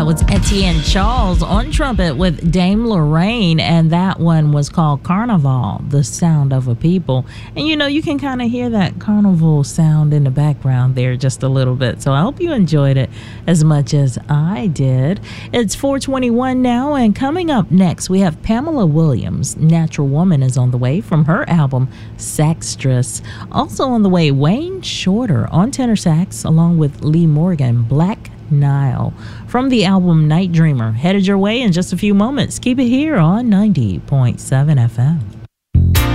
was Etienne Charles on trumpet with Dame Lorraine, and that one was called Carnival, the Sound of a People. And you know, you can kind of hear that carnival sound in the background there just a little bit. So I hope you enjoyed it as much as I did. It's 4:21 now, and coming up next, we have Pamela Williams. Natural Woman is on the way from her album Saxtress. Also on the way, Wayne Shorter on tenor sax, along with Lee Morgan, Black Nile, from the album Night Dreamer. Headed your way in just a few moments. Keep it here on 90.7 FM.